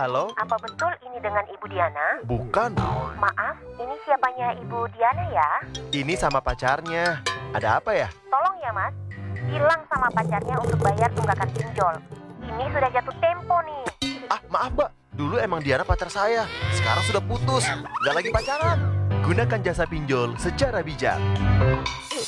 halo. Apa betul ini dengan Ibu Diana? Bukan, Maaf, ini siapanya Ibu Diana ya? ini sama pacarnya. Ada apa ya? Tolong ya Mas, bilang sama pacarnya untuk bayar tunggakan pinjol. Ini sudah jatuh tempo nih. Ah, maaf Mbak. Dulu emang Diana pacar saya. Sekarang sudah putus. Nggak lagi pacaran. Gunakan jasa pinjol secara bijak.